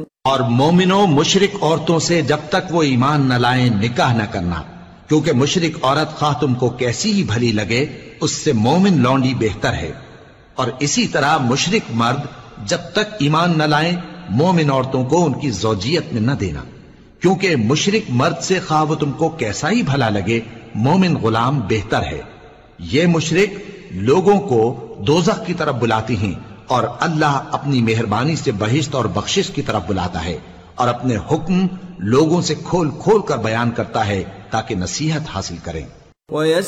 और मोमिनो मुशरिक औरतों से जब तक वो ईमान न लाएं निकाह न करना, क्योंकि मुशरिक औरत खा तुमको कैसी ही भली लगे उससे मोमिन लौंडी बेहतर है। और इसी तरह मुशरिक मर्द जब तक ईमान न लाएं मोमिन औरतों को उनकी ज़ौजियत में न देना, क्योंकि मुशरिक मर्द से खा वो तुमको कैसा ही भला लगे मोमिन गुलाम बेहतर है। ये मुशरिक लोगों को दोज़ख की तरफ बुलाती हैं और अल्लाह अपनी मेहरबानी से बहिश्त और बख्शिश की तरफ बुलाता है और अपने हुक्म लोगों से खोल खोल कर बयान करता है ताकि नसीहत हासिल करें।